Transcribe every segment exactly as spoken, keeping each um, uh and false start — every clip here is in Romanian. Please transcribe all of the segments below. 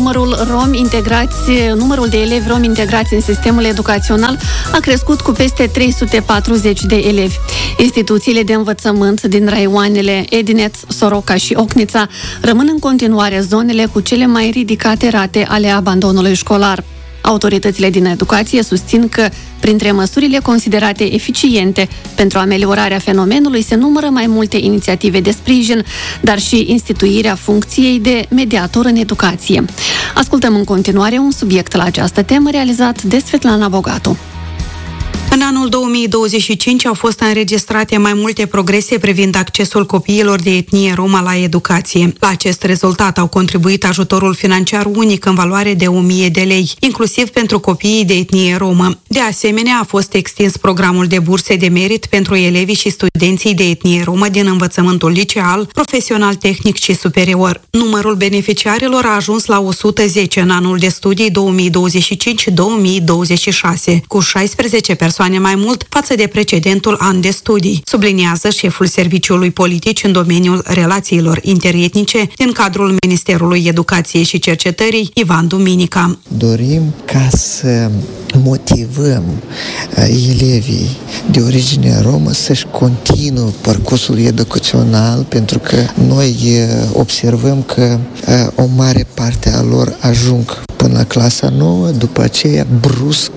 numărul romi integrați, numărul de elevi romi integrați în sistemul educațional a crescut cu peste trei sute patruzeci de elevi. Instituțiile de învățământ din raioanele Edineț, Soroca și Ocnița rămân în continuare zonele cu cele mai ridicate rate ale abandonului școlar. Autoritățile din educație susțin că, printre măsurile considerate eficiente pentru ameliorarea fenomenului, se numără mai multe inițiative de sprijin, dar și instituirea funcției de mediator în educație. Ascultăm în continuare un subiect la această temă realizat de Svetlana Bogatu. În anul două mii douăzeci și cinci au fost înregistrate mai multe progrese privind accesul copiilor de etnie romă la educație. La acest rezultat au contribuit ajutorul financiar unic în valoare de o mie de lei, inclusiv pentru copiii de etnie romă. De asemenea, a fost extins programul de burse de merit pentru elevii și studenții de etnie romă din învățământul liceal, profesional, tehnic și superior. Numărul beneficiarilor a ajuns la o sută zece în anul de studii două mii douăzeci și cinci două mii douăzeci și șase, cu șaisprezece persoane mai mult față de precedentul an de studii, subliniază șeful Serviciului Politici în domeniul relațiilor interetnice din cadrul Ministerului Educației și Cercetării, Ivan Duminica. Dorim ca să motivăm elevii de origine romă să-și continuă parcursul educațional, pentru că noi observăm că o mare parte a lor ajung până la clasa nouă, după aceea brusc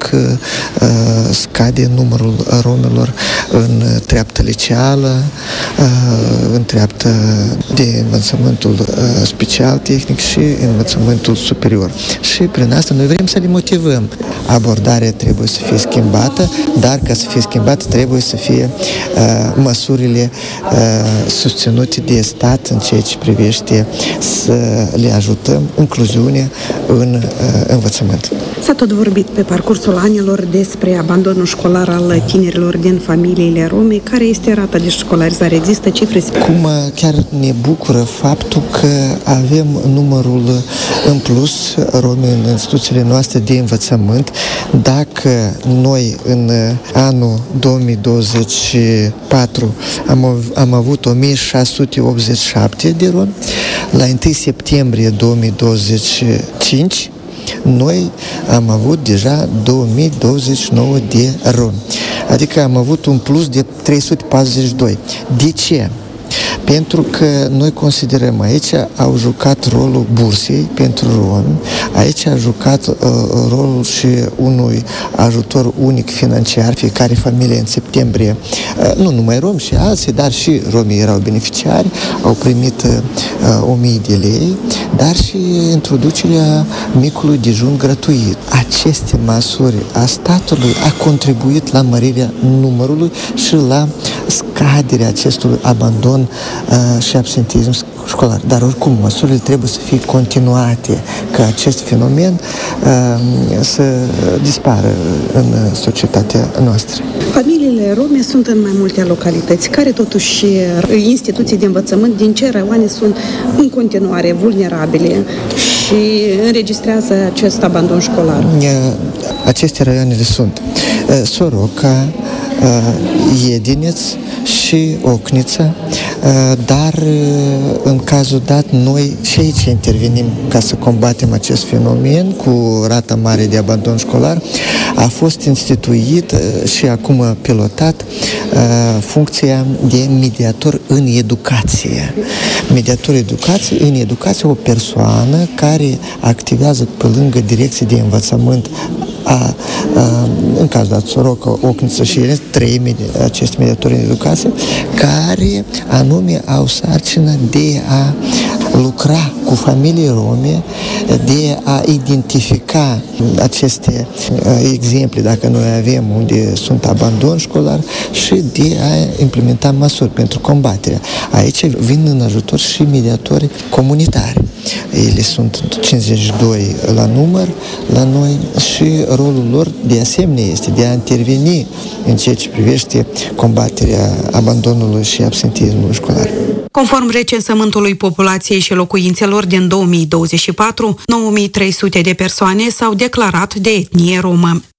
scade numărul romilor în treaptă liceală, în treaptă de învățământul special, tehnic și învățământul superior. Și prin asta noi vrem să le motivăm. Abordarea trebuie să fie schimbată, dar ca să fie schimbată trebuie să fie uh, măsurile uh, susținute de stat în ceea ce privește să le ajutăm incluziunea în uh, învățământ. S-a tot vorbit pe parcursul anilor despre abandonul școlar al tinerilor din familiile rome. Care este rata de școlarizare? Există cifre? Cum chiar ne bucură faptul că avem numărul în plus romi în instituțiile noastre de învățământ. Dacă noi în anul două mii douăzeci și patru am, am avut o mie șase sute optzeci și șapte de romi, la întâi septembrie două mii douăzeci și cinci noi am avut deja două mii douăzeci și nouă de romi. Adică am avut un plus de trei sute patruzeci și doi. De ce? Pentru că noi considerăm aici au jucat rolul bursei pentru romi, aici a jucat uh, rolul și unui ajutor unic financiar, fiecare familie în septembrie, uh, nu numai romi și alții, dar și romii erau beneficiari, au primit uh, o mie de lei, dar și introducerea micului dejun gratuit. Aceste măsuri a statului a contribuit la mărirea numărului și la scaderea acestui abandon uh, și absentism școlar. Dar oricum, măsurile trebuie să fie continuate, ca acest fenomen uh, să dispară în societatea noastră. Familiile rome sunt în mai multe localități, care totuși instituții de învățământ din ce raioane sunt în continuare vulnerabile și înregistrează acest abandon școlar. Aceste raioane sunt Soroca, Edineț și Ocnița, dar în cazul dat noi și aici intervenim ca să combatem acest fenomen cu rata mare de abandon școlar. A fost instituit și acum pilotat funcția de mediator în educație. Mediator educație, în educație o persoană care activează pe lângă direcții de învățământ a, a, în cazul dat Soroca, Ocnița și ele, trei medi- acești mediatori în educație, care anume au sarcină de a lucra cu familii rome, de a identifica aceste uh, exemple, dacă noi avem unde sunt abandon școlar, și de a implementa măsuri pentru combaterea. Aici vin în ajutor și mediatori comunitari. Ele sunt cincizeci și doi la număr la noi și rolul lor de asemenea este de a interveni în ceea ce privește combaterea abandonului și absentismului școlar. Conform recensământului populației și locuințelor din două mii douăzeci și patru, nouă mii trei sute de persoane s-au declarat de etnie romă.